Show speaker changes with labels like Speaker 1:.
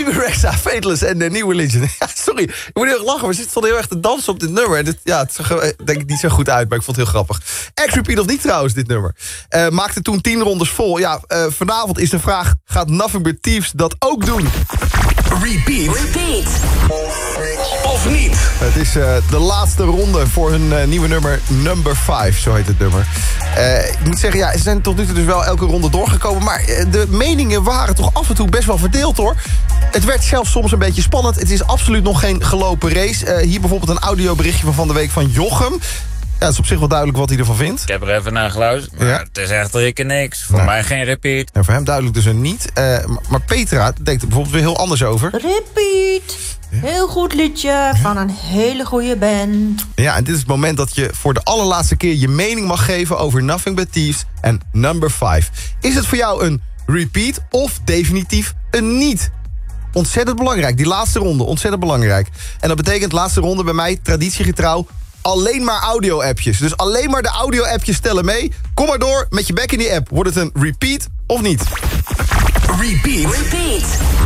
Speaker 1: Baby Rexha, Fateless en New Religion. Ja, sorry, ik moet heel erg lachen. We zitten heel erg te dansen op dit nummer. En het zag denk ik niet zo goed uit, maar ik vond het heel grappig. Ex-repeat of niet trouwens, dit nummer. Maakte toen 10 rondes vol. Ja, vanavond is de vraag, gaat Nothing But Thieves dat ook doen?
Speaker 2: Repeat. Of niet?
Speaker 1: Het is de laatste ronde voor hun nieuwe nummer Number 5, zo heet het nummer. Ik moet zeggen, ja, ze zijn tot nu toe dus wel elke ronde doorgekomen, maar de meningen waren toch af en toe best wel verdeeld, hoor. Het werd zelfs soms een beetje spannend. Het is absoluut nog geen gelopen race. Hier bijvoorbeeld een audioberichtje van de week van Jochem. Ja, het is op zich wel duidelijk wat hij ervan vindt.
Speaker 3: Ik heb er even naar geluisterd, maar het is echt rikke niks. Voor mij geen repeat.
Speaker 1: En voor hem duidelijk dus een niet. Maar Petra denkt er bijvoorbeeld weer heel anders over.
Speaker 4: Repeat. Heel goed liedje van een hele goede band.
Speaker 1: Ja, en dit is het moment dat je voor de allerlaatste keer je mening mag geven over Nothing But Thieves en Number 5. Is het voor jou een repeat of definitief een niet? Ontzettend belangrijk, die laatste ronde, ontzettend belangrijk. En dat betekent laatste ronde bij mij, traditiegetrouw, alleen maar audio-appjes. Dus alleen maar de audio-appjes tellen mee. Kom maar door met je bek in die app. Wordt het een repeat of niet?
Speaker 2: Repeat.